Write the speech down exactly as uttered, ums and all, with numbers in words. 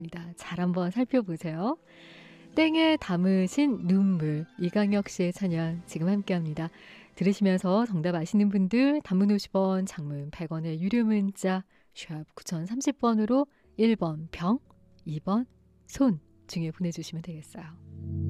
입니다. 잘 한번 살펴보세요. 땡에 담으신 눈물, 이강혁 씨의 찬양 지금 함께합니다. 들으시면서 정답 아시는 분들 단문 오십 원, 장문 백 원의 유료 문자 샵 구공삼공 번으로 일 번 병, 이 번 손 중에 보내주시면 되겠어요.